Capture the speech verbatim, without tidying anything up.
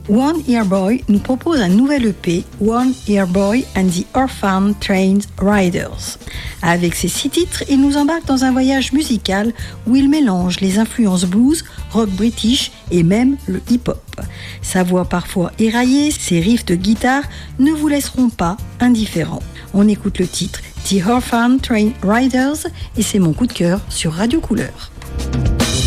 One Ear Boy nous propose un nouvel E P, One Ear Boy and the Orphan Train Riders. Avec ses six titres, il nous embarque dans un voyage musical où il mélange les influences blues, rock british et même le hip-hop. Sa voix parfois éraillée, ses riffs de guitare ne vous laisseront pas indifférents. On écoute le titre The Orphan Train Riders et c'est mon coup de cœur sur Radio Couleur.